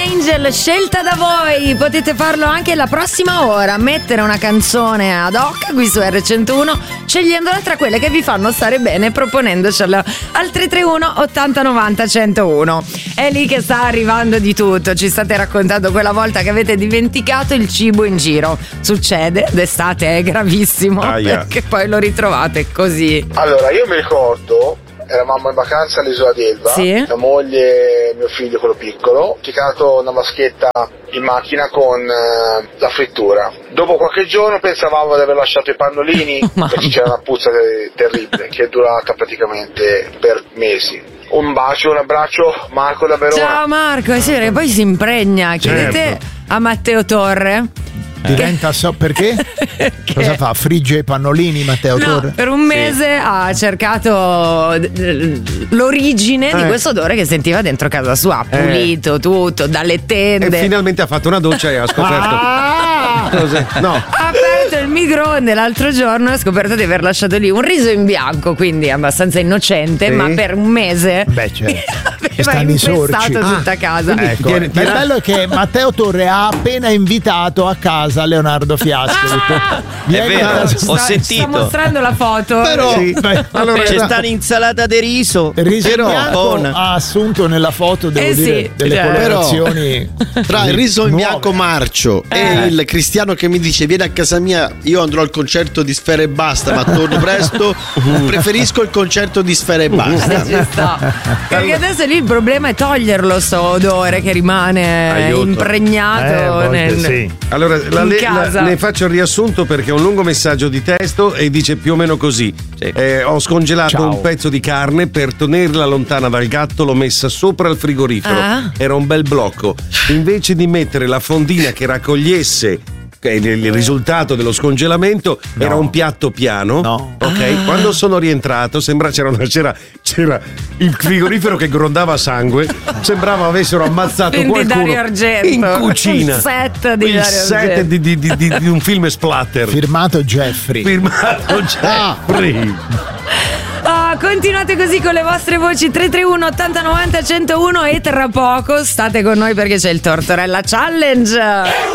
Angel, scelta da voi. Potete farlo anche la prossima ora. Mettere una canzone ad hoc qui su R101, scegliendola tra quelle che vi fanno stare bene, proponendocela al 331 80 90 101. È lì che sta arrivando di tutto. Ci state raccontando quella volta che avete dimenticato il cibo in giro. Succede, d'estate è gravissimo, perché poi lo ritrovate così. Allora, io mi ricordo, eravamo in vacanza all'isola di Elba, sì. La moglie e mio figlio, quello piccolo, ho picato una vaschetta in macchina con la frittura. Dopo qualche giorno pensavamo di aver lasciato i pannolini perché c'era una puzza terribile che è durata praticamente per mesi. Un bacio, un abbraccio, Marco da Verona. Ciao Marco, sì, perché poi si impregna. Chiedete a Matteo Torre. Diventa perché? Cosa fa? Frigge i pannolini Matteo Torre? Per un mese ha cercato l'origine di questo odore che sentiva dentro casa sua. Ha pulito tutto, dalle tende. E finalmente ha fatto una doccia e ha scoperto. No. Ha aperto il microonde l'altro giorno e ha scoperto di aver lasciato lì un riso in bianco, quindi abbastanza innocente, ma per un mese aveva infestato tutta casa. Ecco. Il bello è che Matteo Torre ha appena invitato a casa Leonardo Fiasco. È vero, ho sentito. Sta mostrando la foto. Però allora, c'è sta un'insalata di riso. Il riso bianco ha assunto nella foto, devo dire, delle colorazioni. Tra il riso in bianco marcio e il cristiano che mi dice vieni a casa mia, io andrò al concerto di Sfera e Basta ma torno presto, preferisco il concerto di Sfera e Basta. Ci sta. Perché adesso lì il problema è toglierlo sto odore che rimane impregnato Allora ne faccio il riassunto perché è un lungo messaggio di testo e dice più o meno così. Ho scongelato un pezzo di carne, per tenerla lontana dal gatto l'ho messa sopra il frigorifero. Era un bel blocco. Invece di mettere la fondina che raccogliesse il risultato dello scongelamento, era un piatto piano. Ok, quando sono rientrato c'era il frigorifero che grondava sangue, sembrava avessero ammazzato qualcuno in cucina. Il set di il set di un film splatter firmato Jeffrey. Continuate così con le vostre voci 331 80 90 101 e tra poco state con noi perché c'è il Tortorella Challenge.